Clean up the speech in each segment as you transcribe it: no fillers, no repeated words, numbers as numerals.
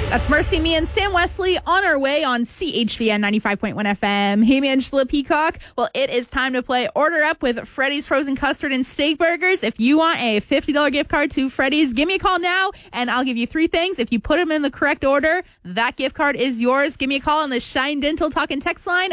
That's Mercy, me, and Sam Wesley on our way on CHVN 95.1 FM. Hey, Angela Peacock. Well, it is time to play Order Up with Freddy's Frozen Custard and Steak Burgers. If you want a $50 gift card to Freddy's, give me a call now, and I'll give you three things. If you put them in the correct order, that gift card is yours. Give me a call on the Shine Dental Talk and Text line,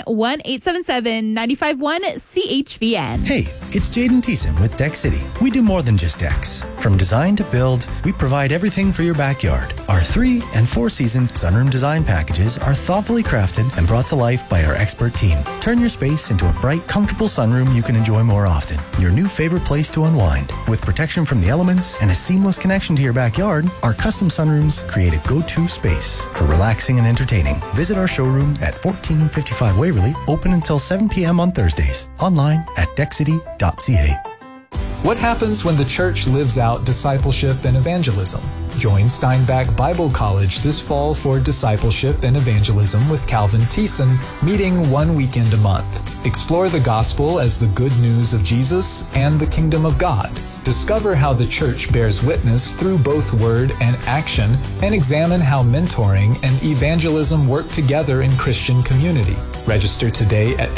1-877-951-CHVN. Hey, it's Jaden Thiessen with Deck City. We do more than just decks. From design to build, we provide everything for your backyard. Our 3- and 4-season sunroom design packages are thoughtfully crafted and brought to life by our expert team. Turn your space into a bright, comfortable sunroom you can enjoy more often. Your new favorite place to unwind. With protection from the elements and a seamless connection to your backyard, our custom sunrooms create a go-to space for relaxing and entertaining. Visit our showroom at 1455 Waverly, open until 7 p.m. on Thursdays. Online at deckcity.ca. What happens when the church lives out discipleship and evangelism? Join Steinbach Bible College this fall for discipleship and evangelism with Calvin Thiessen, meeting 1 weekend a month. Explore the gospel as the good news of Jesus and the kingdom of God. Discover how the church bears witness through both word and action, and examine how mentoring and evangelism work together in Christian community. Register today at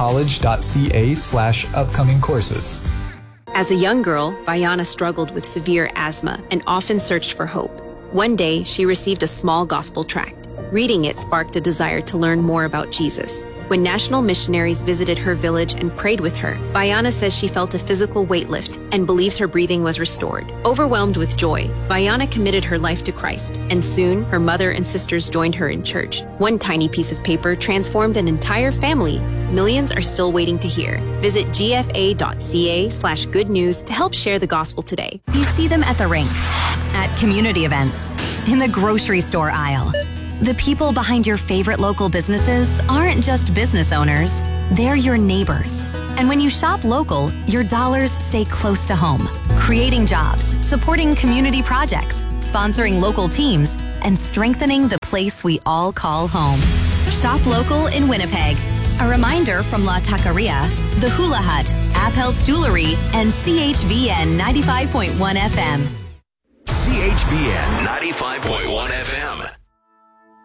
sbcollege.ca/upcoming courses. As a young girl, Vayana struggled with severe asthma and often searched for hope. One day, she received a small gospel tract. Reading it sparked a desire to learn more about Jesus. When national missionaries visited her village and prayed with her, Vayana says she felt a physical weight lift and believes her breathing was restored. Overwhelmed with joy, Vayana committed her life to Christ, and soon her mother and sisters joined her in church. One tiny piece of paper transformed an entire family. Millions are still waiting to hear. Visit gfa.ca/good news to help share the gospel today. You see them at the rink, at community events, in the grocery store aisle. The people behind your favorite local businesses aren't just business owners, they're your neighbors. And when you shop local, your dollars stay close to home, creating jobs, supporting community projects, sponsoring local teams, and strengthening the place we all call home. Shop local in Winnipeg. A reminder from La Taqueria, The Hula Hut, Appelt's Jewelry, and CHVN 95.1 FM. CHVN 95.1 FM.